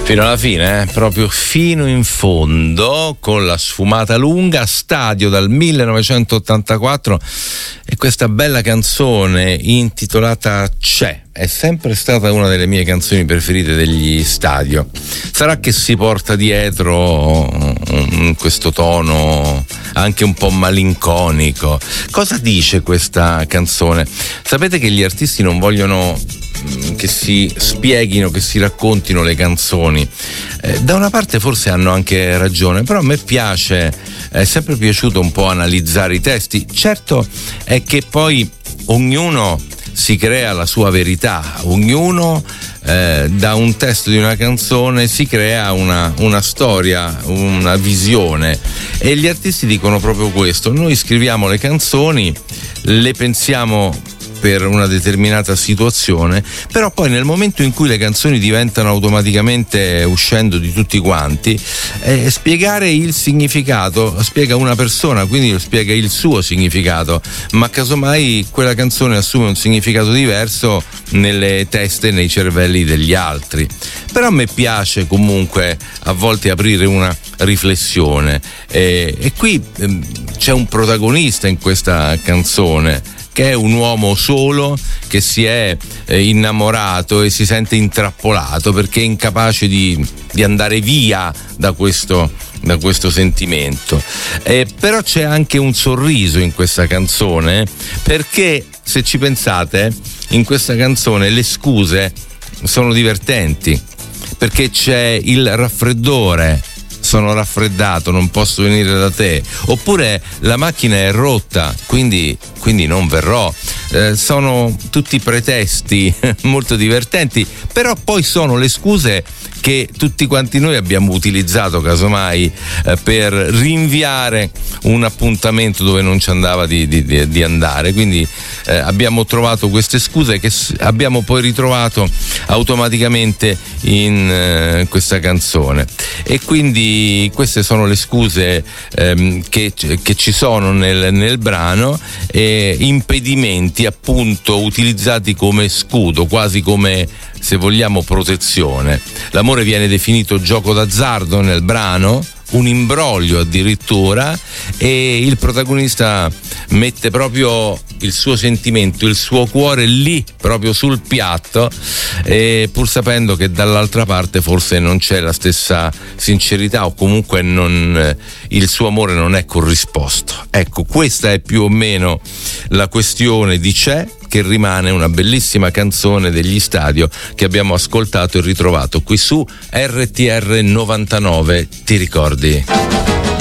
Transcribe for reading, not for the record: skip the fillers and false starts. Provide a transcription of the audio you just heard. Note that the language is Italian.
Fino alla fine, proprio fino in fondo, con la sfumata lunga, Stadio dal 1984, e questa bella canzone intitolata C'è. È sempre stata una delle mie canzoni preferite degli Stadio. Sarà che si porta dietro questo tono anche un po' malinconico. Cosa dice questa canzone? Sapete che gli artisti non vogliono che si spieghino, che si raccontino le canzoni. Da una parte forse hanno anche ragione, però a me è sempre piaciuto un po' analizzare i testi. Certo è che poi ognuno si crea la sua verità, ognuno da un testo di una canzone si crea una storia, una visione, e gli artisti dicono proprio questo: noi scriviamo le canzoni, le pensiamo per una determinata situazione, però poi nel momento in cui le canzoni diventano automaticamente, uscendo di tutti quanti, spiegare il significato spiega una persona, quindi spiega il suo significato, ma casomai quella canzone assume un significato diverso nelle teste e nei cervelli degli altri. Però a me piace comunque a volte aprire una riflessione, e qui c'è un protagonista in questa canzone, che è un uomo solo che si è innamorato e si sente intrappolato perché è incapace di andare via da questo sentimento. Però c'è anche un sorriso in questa canzone, perché se ci pensate, in questa canzone le scuse sono divertenti, perché c'è il raffreddore: sono raffreddato, non posso venire da te, oppure la macchina è rotta, quindi non verrò. Sono tutti pretesti molto divertenti, però poi sono le scuse che tutti quanti noi abbiamo utilizzato casomai per rinviare un appuntamento dove non ci andava di andare. Quindi abbiamo trovato queste scuse che abbiamo poi ritrovato automaticamente in questa canzone, e quindi queste sono le scuse che ci sono nel brano, e impedimenti appunto utilizzati come scudo, quasi come, se vogliamo, protezione. L'amore viene definito gioco d'azzardo nel brano, un imbroglio addirittura, e il protagonista mette proprio il suo sentimento, il suo cuore lì proprio sul piatto, e pur sapendo che dall'altra parte forse non c'è la stessa sincerità, o comunque il suo amore non è corrisposto. Ecco, questa è più o meno la questione di C'è, che rimane una bellissima canzone degli Stadio che abbiamo ascoltato e ritrovato qui su RTR 99. Ti ricordi?